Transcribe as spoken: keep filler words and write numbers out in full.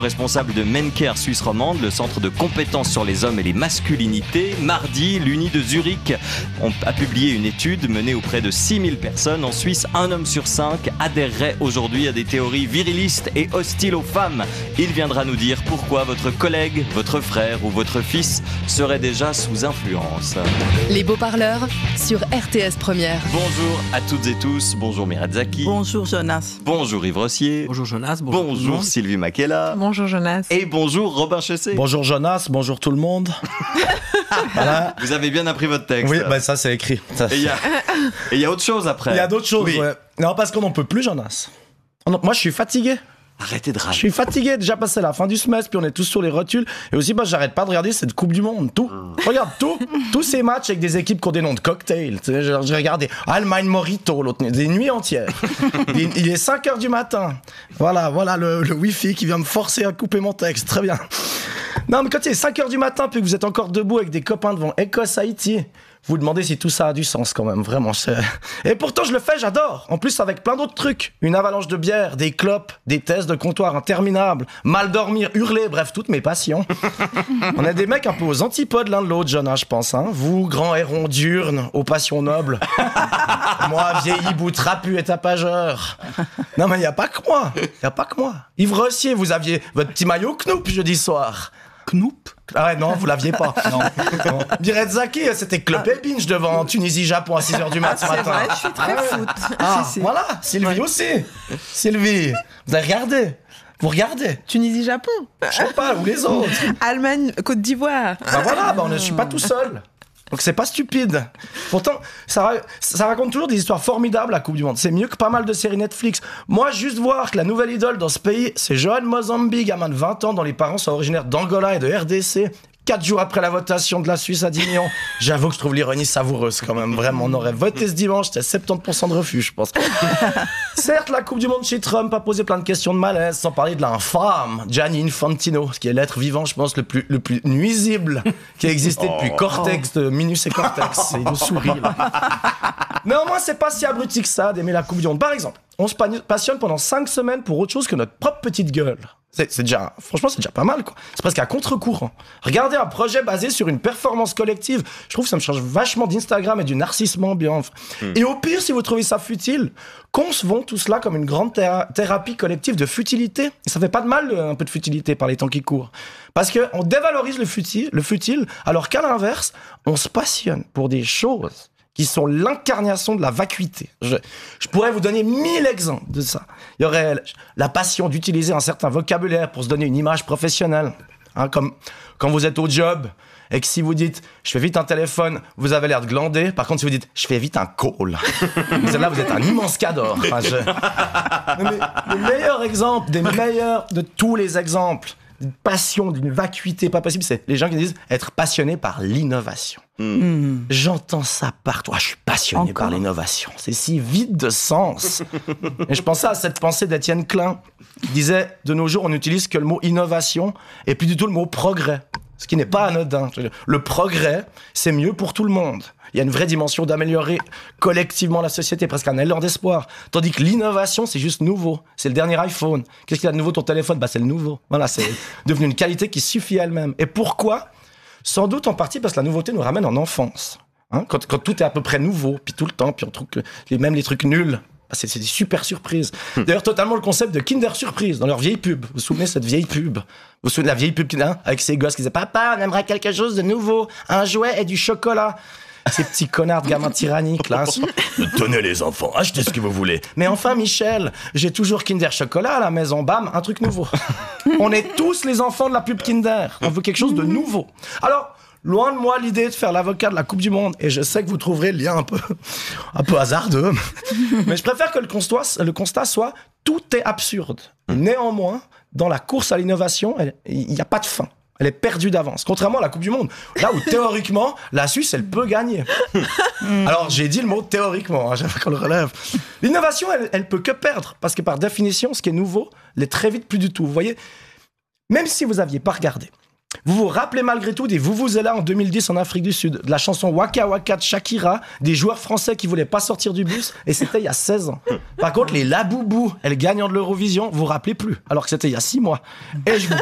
Responsable de Mencare Suisse romande, le centre de compétences sur les hommes et les masculinités. Mardi, l'Uni de Zurich a publié une étude menée auprès de six mille personnes. En Suisse, un homme sur cinq adhérerait aujourd'hui à des théories virilistes et hostiles aux femmes. Il viendra nous dire pourquoi votre collègue, votre frère ou votre fils serait déjà sous influence. Les beaux-parleurs sur R T S Première. Bonjour à toutes et tous. Bonjour Mireille Zaki. Bonjour Jonas. Bonjour Yves Rossier. Bonjour Jonas. Bonjour, bonjour Sylvie Makela. Bonjour Jonas. Et bonjour Robin Chessé. Bonjour Jonas, bonjour tout le monde. Voilà. Vous avez bien appris votre texte. Oui, bah ça c'est écrit. Ça, et il y, y a autre chose après. Il y a d'autres choses, oui. ouais. Non, parce qu'on n'en peut plus, Jonas. Moi, je suis fatigué. Arrêtez de râler. Je suis fatigué, déjà passé la fin du semestre, puis on est tous sur les rotules. Et aussi, bah, j'arrête pas de regarder cette Coupe du Monde. Tout. Mm. Regarde, tout. Tous ces matchs avec des équipes qui ont des noms de cocktails. J'ai regardé Allemagne Morito, l'autre nuit, des nuits entières. Il est cinq heures du matin. Voilà, voilà le, le Wi-Fi qui vient me forcer à couper mon texte. Très bien. Non, mais quand il est cinq heures du matin, puis que vous êtes encore debout avec des copains devant Écosse-Haïti, vous vous demandez si tout ça a du sens quand même, vraiment. C'est... Et pourtant, je le fais, j'adore. En plus, avec plein d'autres trucs. Une avalanche de bière, des clopes, des tests de comptoir interminables, mal dormir, hurler, bref, toutes mes passions. On est des mecs un peu aux antipodes l'un de l'autre, Jonas, je pense. Hein. Vous, grand héron diurne, aux passions nobles. Moi, vieil hibou trapu et tapageur. Non, mais il n'y a pas que moi. Il n'y a pas que moi. Yves Rossier, vous aviez votre petit maillot Knoop jeudi soir. Knoop? Ah ouais, non, vous l'aviez pas. Non. non. Mireille Zaki, c'était club et binge devant Tunisie-Japon à six heures du mat ce matin. C'est vrai, je suis très ah, foot. Ah, si, si. Voilà, Sylvie ouais. aussi. Sylvie, vous avez regardé? Vous regardez? Tunisie-Japon? Je sais pas, ou les autres. Allemagne, Côte d'Ivoire. Bah voilà, bah on ne suis pas tout seul. Donc c'est pas stupide. Pourtant, ça, ça raconte toujours des histoires formidables, la Coupe du Monde. C'est mieux que pas mal de séries Netflix. Moi, juste voir que la nouvelle idole dans ce pays, c'est Johan Mozambique, gamin de vingt ans, dont les parents sont originaires d'Angola et de R D C. Quatre jours après la votation de la Suisse à dix millions. J'avoue que je trouve l'ironie savoureuse quand même. Vraiment, on aurait voté ce dimanche, c'était soixante-dix pour cent de refus, je pense. Certes, la Coupe du Monde chez Trump a posé plein de questions de malaise, sans parler de l'infâme Gianni Infantino, ce qui est l'être vivant, je pense, le plus, le plus nuisible qui a existé depuis oh. Cortex, de Minus et Cortex. C'est une souris, là. Néanmoins, c'est pas si abruti que ça d'aimer la Coupe du Monde. Par exemple, on se passionne pendant cinq semaines pour autre chose que notre propre petite gueule. C'est, c'est déjà, franchement, c'est déjà pas mal, quoi. C'est presque à contre-courant. Regardez un projet basé sur une performance collective. Je trouve que ça me change vachement d'Instagram et du narcissisme ambiant. Mm. Et au pire, si vous trouvez ça futile, concevons tout cela comme une grande théra- thérapie collective de futilité. Et ça fait pas de mal, un peu de futilité par les temps qui courent. Parce qu'on dévalorise le futile, le futile, alors qu'à l'inverse, on se passionne pour des choses qui sont l'incarnation de la vacuité. Je, je pourrais vous donner mille exemples de ça. Il y aurait la passion d'utiliser un certain vocabulaire pour se donner une image professionnelle. Hein, comme quand vous êtes au job et que si vous dites « je fais vite un téléphone », vous avez l'air de glander. Par contre, si vous dites « je fais vite un call », là, vous êtes un immense cador. Enfin, je... Mais le meilleur exemple, des meilleurs de tous les exemples, d'une passion, d'une vacuité pas possible, c'est les gens qui disent être passionné par l'innovation. Mmh. J'entends ça partout. Ah, je suis passionné Encore. par l'innovation. C'est si vide de sens. Et je pensais à cette pensée d'Étienne Klein qui disait de nos jours, on n'utilise que le mot innovation et plus du tout le mot progrès. Ce qui n'est pas anodin. Le progrès, c'est mieux pour tout le monde. Il y a une vraie dimension d'améliorer collectivement la société, presque un élan d'espoir. Tandis que l'innovation, c'est juste nouveau. C'est le dernier iPhone. Qu'est-ce qu'il y a de nouveau ton téléphone ? Bah, c'est le nouveau. Voilà, c'est devenu une qualité qui suffit à elle-même. Et pourquoi ? Sans doute en partie parce que la nouveauté nous ramène en enfance. Hein, quand, quand tout est à peu près nouveau, puis tout le temps, puis on trouve que les, même les trucs nuls, c'est, c'est des super surprises. D'ailleurs, totalement le concept de Kinder Surprise dans leur vieille pub. Vous vous souvenez de cette vieille pub ? Vous vous souvenez de la vieille pub hein, avec ces gosses qui disaient « Papa, on aimerait quelque chose de nouveau, un jouet et du chocolat ». Ces petits connards de gamins tyranniques, là. Tenez les enfants, achetez ce que vous voulez. Mais enfin, Michel, j'ai toujours Kinder Chocolat à la maison, bam, un truc nouveau. On est tous les enfants de la pub Kinder. On veut quelque chose de nouveau. Alors, loin de moi l'idée de faire l'avocat de la Coupe du Monde, et je sais que vous trouverez le lien un peu, un peu hasardeux, mais je préfère que le constat, le constat soit tout est absurde. Néanmoins, dans la course à l'innovation, il n'y a pas de fin. Elle est perdue d'avance. Contrairement à la Coupe du Monde, là où théoriquement, la Suisse, elle peut gagner. Alors, j'ai dit le mot théoriquement, hein, j'aimerais qu'on le relève. L'innovation, elle, elle peut que perdre, parce que par définition, ce qui est nouveau, l'est très vite plus du tout. Vous voyez, même si vous n'aviez pas regardé, Vous vous rappelez malgré tout des Vuvuzela en deux mille dix en Afrique du Sud, de la chanson Waka Waka de Shakira, des joueurs français qui voulaient pas sortir du bus, et c'était il y a seize ans. Par contre, les Laboubou, elles gagnant de l'Eurovision, vous vous rappelez plus, alors que c'était il y a six mois. Et je vous